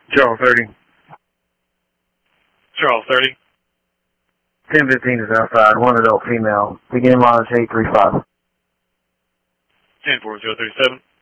Charles 30. Charles 30. 1015 is outside. One adult female. Beginning mileage 835. 104037.